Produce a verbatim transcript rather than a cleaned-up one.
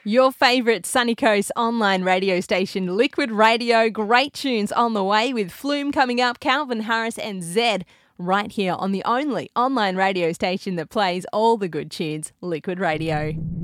Your favourite Sunny Coast online radio station, Liquid Radio. Great tunes on the way with Flume coming up, Calvin Harris and Zed right here on the only online radio station that plays all the good tunes, Liquid Radio.